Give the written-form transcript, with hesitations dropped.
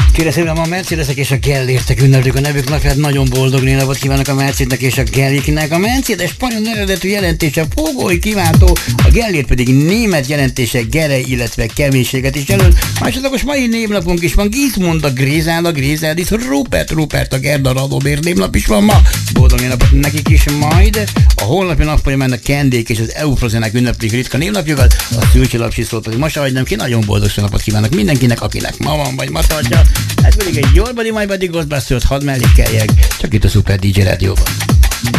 Kérem szépen, a Mercedesek és a Gellértek ünneplik a nevük napját. Nagyon boldog névnapot kívánok a Mercedesnek és a Gelliknek. A Mercedes spanyol eredetű jelentése fogói kiváltó, a Gellért pedig német jelentése gerej, illetve keménységet is jelöl. Másodlagos mai névnapunk is van. Gizmund a Grézála, Grézádis, Rupert a Gerda Radóbér névnap is van ma. Boldog névnapot nekik is majd. A holnapi nap folyamán a Kendék és az Eufrozenek ünneplik ritka névnapjukat. A Szülcsi Lapsisztól pedig ma se hagynám ki. Nagyon boldog napot kívánok mindenkinek, akinek ma van vagy ma tartja. Ez pedig egy Your Body My Body Ghostbusters, hadd mellékeljek, csak itt a Super DJ Rádióban.